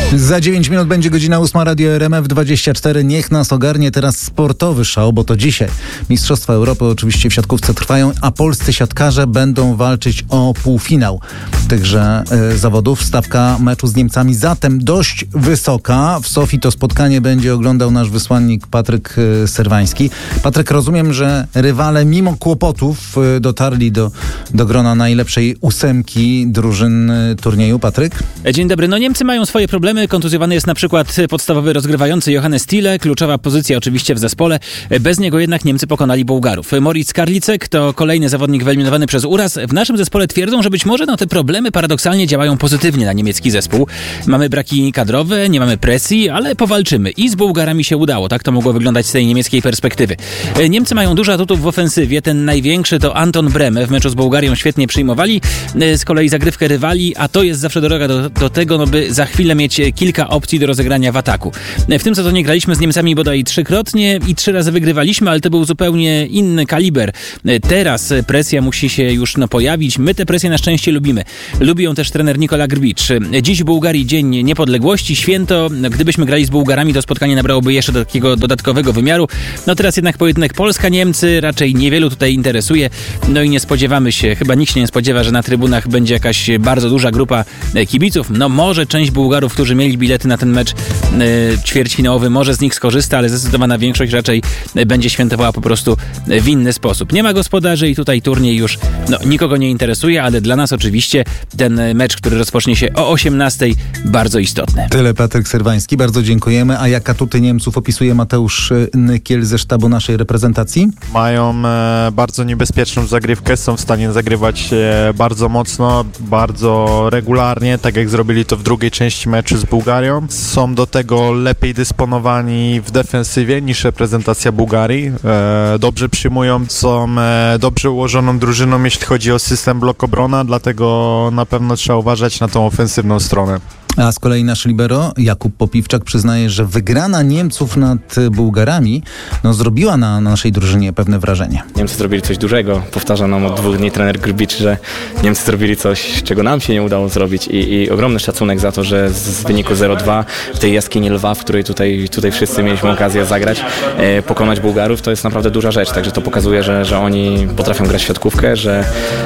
Za 9 minut będzie godzina 8, Radio RMF24. Niech nas ogarnie teraz sportowy szał, bo to dzisiaj Mistrzostwa Europy oczywiście w siatkówce trwają, a polscy siatkarze będą walczyć o półfinał tychże zawodów. Stawka meczu z Niemcami zatem dość wysoka. W Sofii to spotkanie będzie oglądał nasz wysłannik Patryk Serwański. Patryk, rozumiem, że rywale mimo kłopotów dotarli do grona najlepszej ósemki drużyn turnieju. Patryk? Dzień dobry. No Niemcy mają swoje problemy. Kontuzjowany jest na przykład podstawowy rozgrywający Johannes Thiele. Kluczowa pozycja oczywiście w zespole. Bez niego jednak Niemcy pokonali Bułgarów. Moritz Karlicek to kolejny zawodnik wyeliminowany przez uraz. W naszym zespole twierdzą, że być może te problemy paradoksalnie działają pozytywnie na niemiecki zespół. Mamy braki kadrowe, nie mamy presji, ale powalczymy. I z Bułgarami się udało. Tak to mogło wyglądać z tej niemieckiej perspektywy. Niemcy mają dużo atutów w ofensywie. Ten największy to Anton Brehme. W meczu z Bułgarią świetnie przyjmowali. Z kolei zagrywkę rywali, a to jest zawsze droga do tego, by za chwilę mieć kilka opcji do rozegrania w ataku. W tym sezonie graliśmy z Niemcami bodaj 3-krotnie i 3 razy wygrywaliśmy, ale to był zupełnie inny kaliber. Teraz presja musi się już pojawić. My tę presję na szczęście lubimy. Lubi ją też trener Nikola Grbicz. Dziś w Bułgarii Dzień Niepodległości, święto. Gdybyśmy grali z Bułgarami, to spotkanie nabrałoby jeszcze takiego dodatkowego wymiaru. Teraz jednak pojedynek Polska-Niemcy raczej niewielu tutaj interesuje. I nie spodziewamy się, chyba nikt się nie spodziewa, że na trybunach będzie jakaś bardzo duża grupa kibiców. Może część Bułgarów, którzy mieli bilety na ten mecz ćwierćfinałowy, może z nich skorzysta, ale zdecydowana większość raczej będzie świętowała po prostu w inny sposób. Nie ma gospodarzy i tutaj turniej już nikogo nie interesuje, ale dla nas oczywiście ten mecz, który rozpocznie się o 18:00, bardzo istotny. Tyle Patryk Serwański, bardzo dziękujemy. A jak atuty Niemców opisuje Mateusz Nykiel ze sztabu naszej reprezentacji? Mają bardzo niebezpieczną zagrywkę, są w stanie zagrywać bardzo mocno, bardzo regularnie, tak jak zrobili to w drugiej części meczu z Bułgarią. Są do tego lepiej dysponowani w defensywie niż reprezentacja Bułgarii. Dobrze przyjmują, są dobrze ułożoną drużyną, jeśli chodzi o system blok-obrona, dlatego na pewno trzeba uważać na tą ofensywną stronę. A z kolei nasz libero Jakub Popiwczak przyznaje, że wygrana Niemców nad Bułgarami zrobiła na naszej drużynie pewne wrażenie. Niemcy zrobili coś dużego. Powtarza nam od 2 dni trener Grbicz, że Niemcy zrobili coś, czego nam się nie udało zrobić i ogromny szacunek za to, że z wyniku 0-2 w tej jaskini lwa, w której tutaj wszyscy mieliśmy okazję zagrać, pokonać Bułgarów, to jest naprawdę duża rzecz. Także to pokazuje, że oni potrafią grać w siatkówkę, że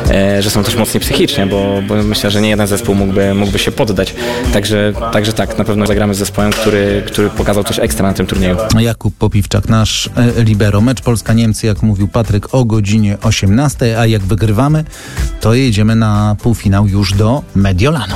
są też mocni psychicznie, bo myślę, że nie jeden zespół mógłby się poddać. Także tak, na pewno zagramy z zespołem, który pokazał coś ekstra na tym turnieju. Jakub Popiwczak, nasz libero. Mecz Polska-Niemcy, jak mówił Patryk, o godzinie 18:00, a jak wygrywamy, to jedziemy na półfinał już do Mediolanu.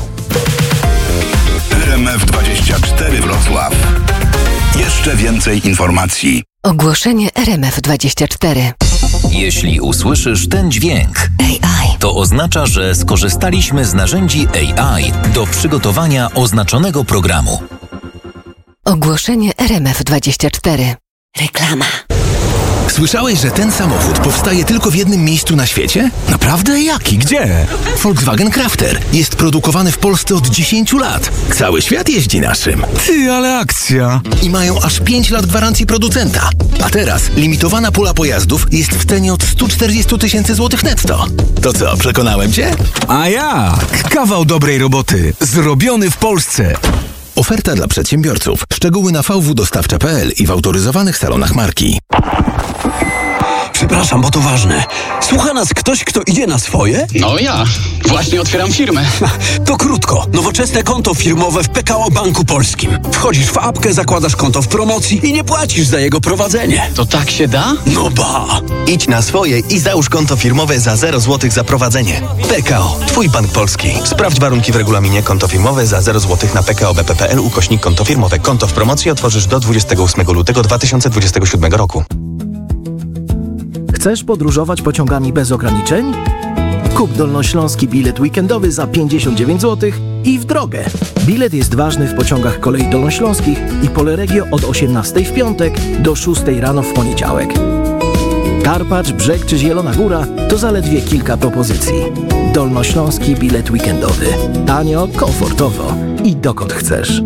RMF24 Wrocław. Jeszcze więcej informacji. Ogłoszenie RMF24. Jeśli usłyszysz ten dźwięk, AI, to oznacza, że skorzystaliśmy z narzędzi AI do przygotowania oznaczonego programu. Ogłoszenie RMF24. Reklama. Słyszałeś, że ten samochód powstaje tylko w jednym miejscu na świecie? Naprawdę? Jaki? Gdzie? Volkswagen Crafter. Jest produkowany w Polsce od 10 lat. Cały świat jeździ naszym. Ty, ale akcja! I mają aż 5 lat gwarancji producenta. A teraz limitowana pula pojazdów jest w cenie od 140 000 złotych netto. To co, przekonałem cię? A jak? Kawał dobrej roboty. Zrobiony w Polsce. Oferta dla przedsiębiorców. Szczegóły na vwdostawcza.pl i w autoryzowanych salonach marki. Przepraszam, bo to ważne. Słucha nas ktoś, kto idzie na swoje? No ja. Właśnie otwieram firmę. To krótko. Nowoczesne konto firmowe w PKO Banku Polskim. Wchodzisz w apkę, zakładasz konto w promocji i nie płacisz za jego prowadzenie. To tak się da? No ba! Idź na swoje i załóż konto firmowe za 0 zł za prowadzenie. PKO. Twój bank polski. Sprawdź warunki w regulaminie. Konto firmowe za 0 zł na pko.bp.pl/konto firmowe. Konto w promocji otworzysz do 28 lutego 2027 roku. Chcesz podróżować pociągami bez ograniczeń? Kup dolnośląski bilet weekendowy za 59 zł i w drogę. Bilet jest ważny w pociągach kolei dolnośląskich i Poleregio od 18:00 w piątek do 6:00 rano w poniedziałek. Karpacz, Brzeg czy Zielona Góra to zaledwie kilka propozycji. Dolnośląski bilet weekendowy. Tanio, komfortowo i dokąd chcesz.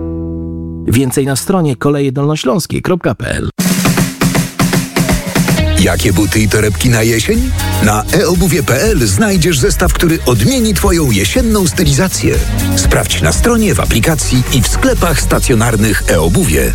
Więcej na stronie kolejedolnośląskiej.pl. Jakie buty i torebki na jesień? Na eobuwie.pl znajdziesz zestaw, który odmieni Twoją jesienną stylizację. Sprawdź na stronie, w aplikacji i w sklepach stacjonarnych eobuwie.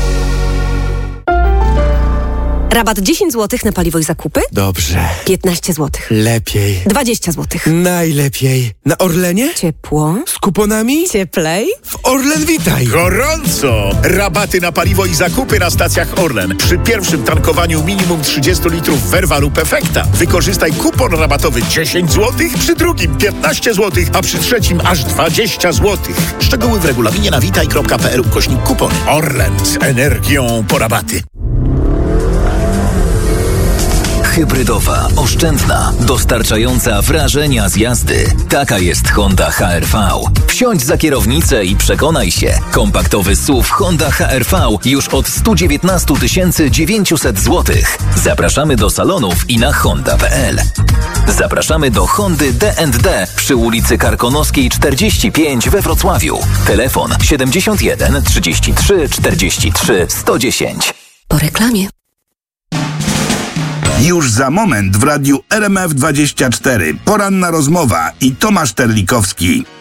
Rabat 10 zł na paliwo i zakupy? Dobrze. 15 zł. Lepiej. 20 zł. Najlepiej. Na Orlenie? Ciepło. Z kuponami? Cieplej. W Orlen Witaj. Gorąco! Rabaty na paliwo i zakupy na stacjach Orlen. Przy pierwszym tankowaniu minimum 30 litrów Verva lub Efekta. Wykorzystaj kupon rabatowy 10 zł, przy drugim 15 zł, a przy trzecim aż 20 zł. Szczegóły w regulaminie na witaj.pl/kupon. Orlen z energią po rabaty. Hybrydowa, oszczędna, dostarczająca wrażenia z jazdy. Taka jest Honda HR-V. Wsiądź za kierownicę i przekonaj się. Kompaktowy SUV Honda HR-V już od 119 900 zł. Zapraszamy do salonów i na honda.pl. Zapraszamy do Hondy D&D przy ulicy Karkonoskiej 45 we Wrocławiu. Telefon 71 33 43 110. Po reklamie. Już za moment w radiu RMF24 poranna rozmowa i Tomasz Terlikowski.